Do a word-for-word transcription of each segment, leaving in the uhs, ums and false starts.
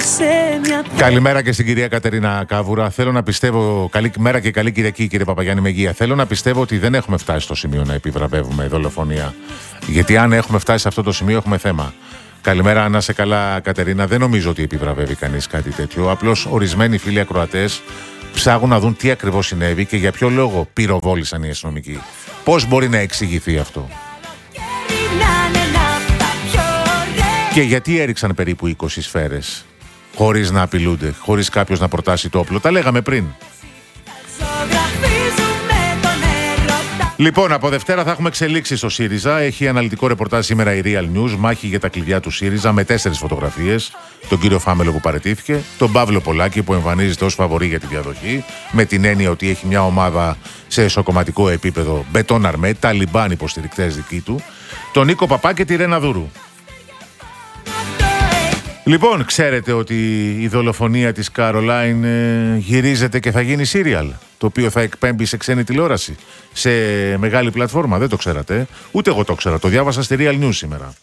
Καλημέρα και στην κυρία Κατερίνα Κάβουρα. Θέλω να πιστεύω. Καλή μέρα και καλή Κυριακή, κύριε Παπαγιάννη Μεγία. Θέλω να πιστεύω ότι δεν έχουμε φτάσει στο σημείο να επιβραβεύουμε δολοφονία. Γιατί αν έχουμε φτάσει σε αυτό το σημείο, έχουμε θέμα. Καλημέρα, να σε καλά, Κατερίνα. Δεν νομίζω ότι επιβραβεύει κανείς κάτι τέτοιο. Απλώς ορισμένοι φίλοι ακροατές ψάχνουν να δουν τι ακριβώς συνέβη και για ποιο λόγο πυροβόλησαν οι αστυνομικοί. Πώς μπορεί να εξηγηθεί αυτό. Και γιατί έριξαν περίπου είκοσι σφαίρες χωρίς να απειλούνται, χωρίς κάποιος να προτάσει το όπλο. Τα λέγαμε πριν. Λοιπόν, από Δευτέρα θα έχουμε εξελίξεις στο ΣΥΡΙΖΑ. Έχει αναλυτικό ρεπορτάζ σήμερα η Real News. Μάχη για τα κλειδιά του ΣΥΡΙΖΑ με τέσσερις φωτογραφίες. Τον κύριο Φάμελο που παραιτήθηκε, τον Παύλο Πολάκη που εμφανίζεται ως φαβορί για τη διαδοχή, με την έννοια ότι έχει μια ομάδα σε εσωκομματικό επίπεδο μπετόν αρμέ, ταλιμπάν υποστηρικτές δικοί του, τον Νίκο Παπά και τη Ρένα Δούρου. Λοιπόν, ξέρετε ότι η δολοφονία της Καρολάιν ε, γυρίζεται και θα γίνει σύριαλ, το οποίο θα εκπέμπει σε ξένη τηλεόραση, σε μεγάλη πλατφόρμα. Δεν το ξέρατε, ούτε εγώ το ξέρα, το διάβασα στη Real News σήμερα.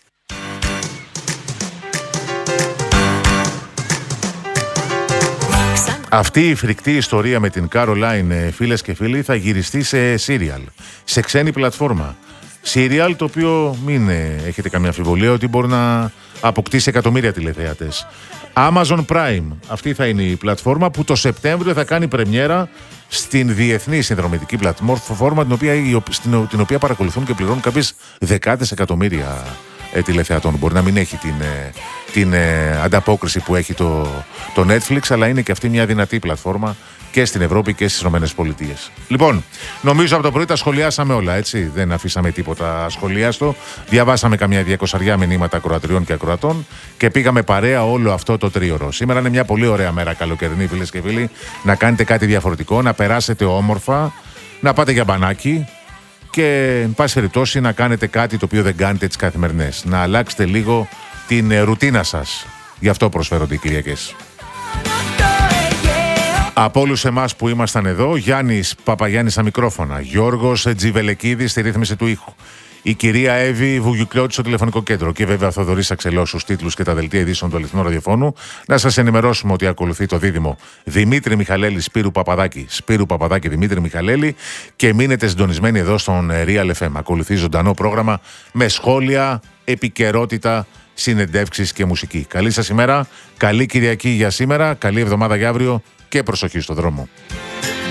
Αυτή η φρικτή ιστορία με την Καρολάιν, φίλες και φίλοι, θα γυριστεί σε σύριαλ, σε ξένη πλατφόρμα. Σύριαλ το οποίο μην έχετε καμία αμφιβολία ότι μπορεί να αποκτήσει εκατομμύρια τηλεθεατές. Amazon Prime, αυτή θα είναι η πλατφόρμα που το Σεπτέμβριο θα κάνει πρεμιέρα στην διεθνή συνδρομητική πλατφόρμα την οποία, την οποία παρακολουθούν και πληρώνουν κάποιες δεκάδες εκατομμύρια ε, τηλεθεατών. Μπορεί να μην έχει την, ε, την ε, ανταπόκριση που έχει το, το Netflix, αλλά είναι και αυτή μια δυνατή πλατφόρμα και στην Ευρώπη και στις ΗΠΑ. Λοιπόν, νομίζω από το πρωί τα σχολιάσαμε όλα, έτσι. Δεν αφήσαμε τίποτα ασχολιάστο. Διαβάσαμε καμιά διακοσαριά μηνύματα ακροατριών και ακροατών και πήγαμε παρέα όλο αυτό το τρίωρο. Σήμερα είναι μια πολύ ωραία μέρα καλοκαιρινή, φίλες και φίλοι. Να κάνετε κάτι διαφορετικό, να περάσετε όμορφα, να πάτε για μπανάκι και, εν πάση περιπτώσει, να κάνετε κάτι το οποίο δεν κάνετε τις καθημερινές. Να αλλάξετε λίγο την ρουτίνα σας. Γι' αυτό προσφέρονται οι Κυριακές. Από όλους εμάς που ήμασταν εδώ, Γιάννης Παπαγιάννης στα μικρόφωνα, Γιώργος Τζιβελεκίδης στη ρύθμιση του ήχου, η κυρία Εύη Βουγιουκλώτη στο τηλεφωνικό κέντρο και βέβαια Θοδωρής Αξελός στους τίτλους και τα δελτία ειδήσεων του Αληθινού Ραδιοφώνου. Να σας ενημερώσουμε ότι ακολουθεί το δίδυμο Δημήτρη Μιχαλέλη Σπύρου Παπαδάκη, Σπύρου Παπαδάκη Δημήτρη Μιχαλέλη και μείνετε συντονισμένοι εδώ στον Real εφ εμ. Ακολουθεί ζωντανό πρόγραμμα με σχόλια, επικαιρότητα, συνεντεύξεις και μουσική. Καλή σας ημέρα, καλή Κυριακή για σήμερα, καλή εβδομάδα για αύριο και προσοχή στο δρόμο.